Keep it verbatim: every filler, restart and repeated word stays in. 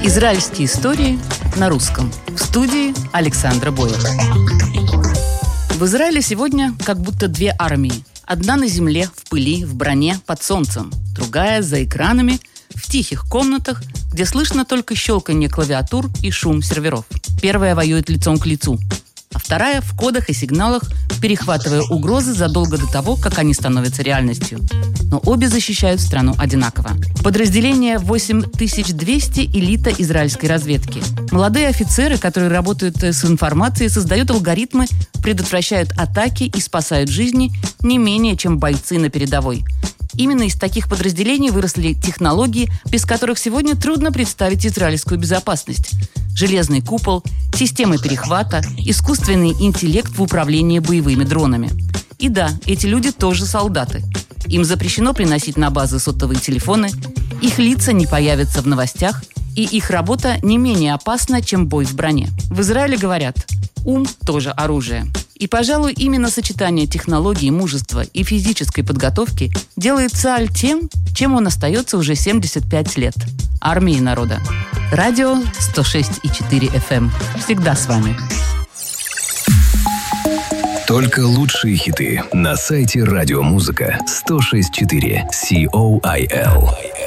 Израильские истории на русском. В студии Александра Боева. В Израиле сегодня как будто две армии. Одна на земле, в пыли, в броне, под солнцем. Другая за экранами, в тихих комнатах, где слышно только щелканье клавиатур и шум серверов. Первая воюет лицом к лицу, а вторая в кодах и сигналах, перехватывая угрозы задолго до того, как они становятся реальностью. Но обе защищают страну одинаково. Подразделение восемь тысяч двести элита израильской разведки. Молодые офицеры, которые работают с информацией, создают алгоритмы, предотвращают атаки и спасают жизни не менее, чем бойцы на передовой. Именно из таких подразделений выросли технологии, без которых сегодня трудно представить израильскую безопасность. Железный купол, системы перехвата, искусственный интеллект в управлении боевыми дронами. И да, эти люди тоже солдаты. Им запрещено приносить на базы сотовые телефоны, их лица не появятся в новостях, и их работа не менее опасна, чем бой в броне. В Израиле говорят: ум тоже оружие. И, пожалуй, именно сочетание технологий, мужества и физической подготовки делает Цааль тем, чем он остается уже семьдесят пять лет – армией народа. Радио сто шесть и четыре эф эм. Всегда с вами. Только лучшие хиты на сайте радиомузыка сто шесть и четыре си о ай эл.